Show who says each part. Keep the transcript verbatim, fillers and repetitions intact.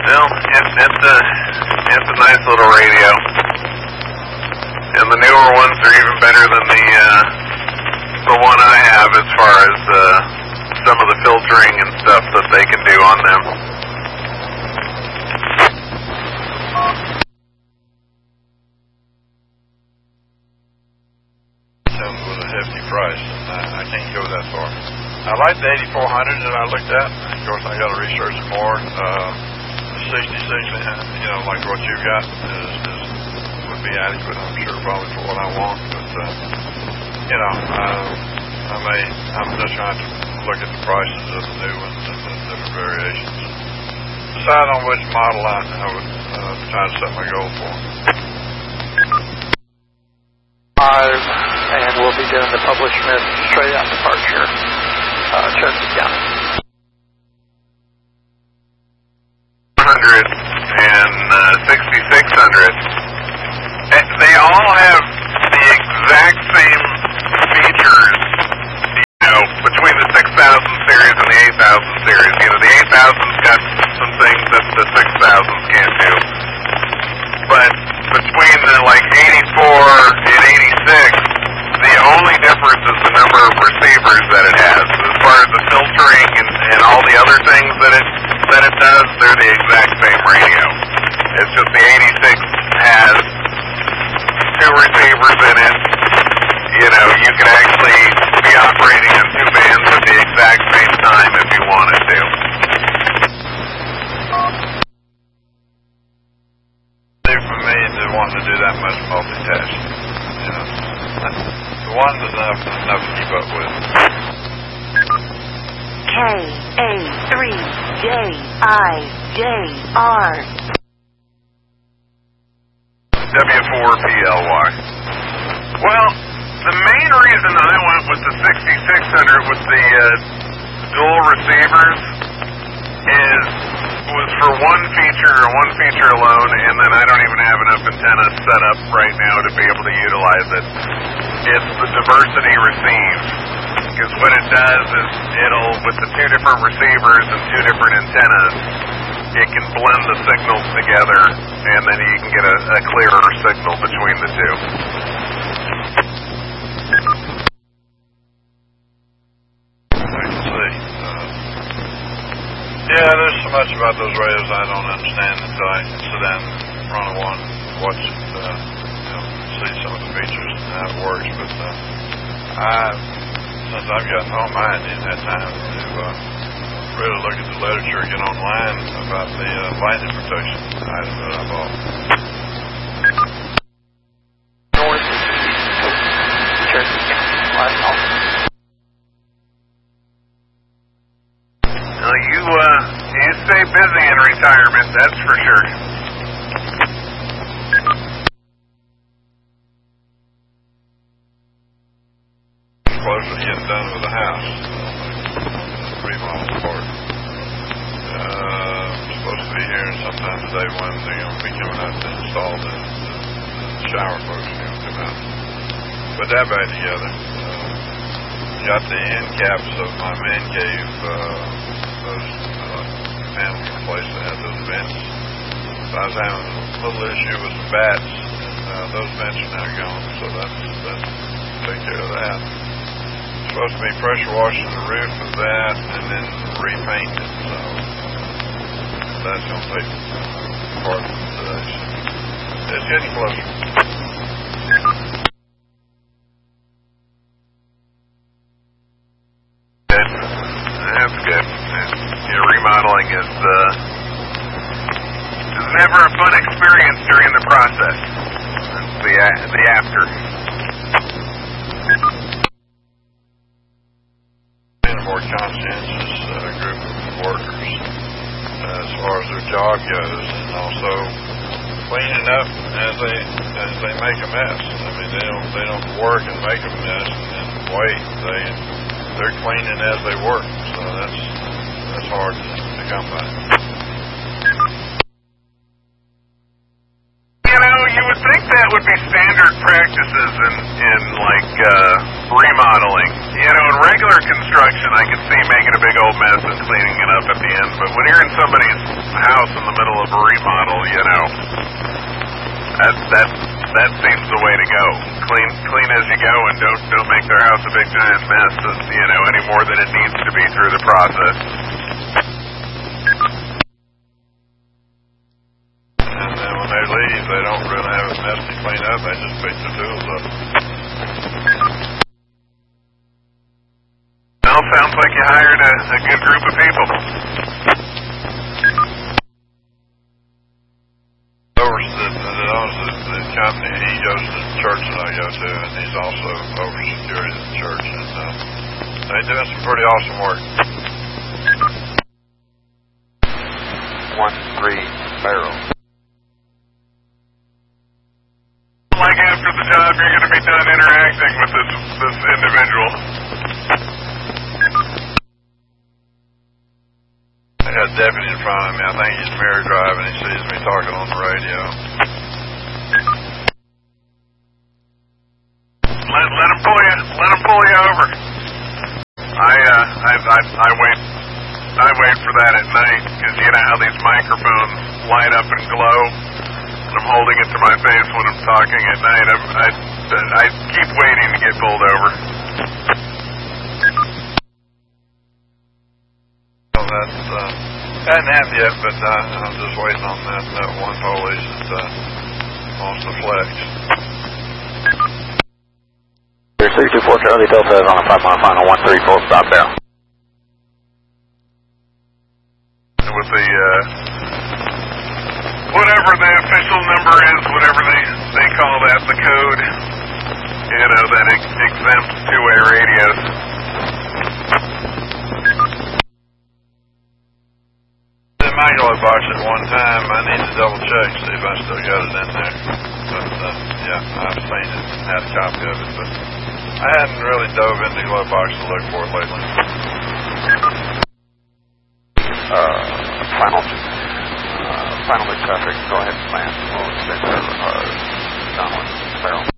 Speaker 1: Well, it, it's a it's a nice little radio, and the newer ones are even better than the uh, the one I have as far as uh, some of the filtering and stuff that they can do on them.
Speaker 2: Comes with a hefty price, and I, I can't go that far. I like the eighty-four hundred that I looked at. Of course, I got to research more. Uh, the sixty-six, you know, like what you got, is, is would be adequate, I'm sure, probably for what I want. But uh, you know, uh, I may. I'm just trying to look at the prices of the new ones and the different variations. Decide on which model I, I would uh, try to set my goal for.
Speaker 3: Five, and we'll be doing the publishment straight out departure, uh, Cherokee County.
Speaker 1: one hundred and uh, sixty-six hundred. They all have the exact same features, you know, between the six thousand series and the eight thousand series. You know, the eight thousand's got some things that the six thousands can't do. But between the, like, eighty-four and eighty-six, the only difference is the number of receivers that it has. As far as the filtering and, and all the other things that it that it does, they're the exact same radio. It's just the eighty-six has two receivers in it. You know, you could actually be operating on two bands at the exact same time if you wanted to.
Speaker 2: For me to want to do that much multitasking, you know, the one's enough enough to keep up with.
Speaker 4: K A three J I J R
Speaker 1: W four P L Y. Well, the main reason I went with the sixty-six hundred with the uh, dual receivers is was for one feature or one feature alone, and then I don't even have enough antennas set up right now to be able to utilize it. It's the diversity receive, because what it does is it'll, with the two different receivers and two different antennas, it can blend the signals together, and then you can get a, a clearer signal between the two.
Speaker 2: Yeah, there's so much about those radios I don't understand until I sit down in front of one, watch it, uh, you know, see some of the features and how it works. But uh, I, since I've gotten home, I hadn't had time to uh, really look at the literature, get online about the uh, lightning protection item that I bought.
Speaker 3: North Cherokee County, last call.
Speaker 1: Well, you, uh, you stay busy in retirement, that's for sure.
Speaker 2: Closer to getting done with the house, the remodel part. Uh, I'm supposed to be here sometime today when they're going to be coming out to install the, the shower folks are going to come out. Put that back together. Uh, got the end caps of my man cave, uh, those uh, panels replaced that had those vents. So I was having a little issue with some bats, and uh, those vents are now gone, so that's, that's take care of that. Supposed to be pressure washing the roof of that and then repaint it, so that's going to take part of it today. So it's getting closer.
Speaker 1: That's good. You know, remodeling is, uh, is never a fun experience during the process. It's the, uh, the after.
Speaker 2: A more conscientious uh, group of workers uh, as far as their job goes, and also cleaning up as they as they make a mess. I mean, they don't they don't work and make a mess and then wait. They they're cleaning as they work, so that's that's hard to, to come by.
Speaker 1: You know, you would think that would be standard practices in, in like, uh, remodeling. You know, in regular construction, I could see making a big old mess and cleaning it up at the end. But when you're in somebody's house in the middle of a remodel, you know, that that that seems the way to go. Clean clean as you go, and don't don't make their house a big giant mess, you know, any more than it needs to be through the process.
Speaker 2: And then when they leave, they don't really have a mess to clean up. They just pick the tools up.
Speaker 1: Well, sounds like you hired a, a good group of people.
Speaker 2: Over the, the owns the, the company, he goes to the church that I go to, and he's also over security at the church. And uh, they're doing some pretty awesome work.
Speaker 3: One three barrel.
Speaker 1: Like after the job, you're going to be done interacting with this this individual.
Speaker 2: I got a deputy in front of me. I think he's mirror driving. He sees me talking on the radio.
Speaker 1: Let let him pull you. Let him pull you over. I uh I I, I wait I wait for that at night because you know how these microphones light up and glow. And I'm holding it to my face when I'm talking at night. I'm, I I keep waiting to get pulled over.
Speaker 2: That's, uh, hadn't happened yet, but uh, I'm just waiting on that, that one police that uh, wants to flex.
Speaker 3: six two four Charlie Delta is on a five mile final, one three four, stop there.
Speaker 1: With the, uh, whatever the official number is, whatever they, they call that, the code, you know, that ex exempts two-way radios.
Speaker 2: My glove box at one time. I need to double check, see if I still got it in there. But uh, yeah, I've seen it, had a copy of it, but I hadn't really dove into the glove box to look for it lately.
Speaker 3: Uh, final, uh, final mid traffic. Go ahead and plan. We'll extend our, our downwind barrel.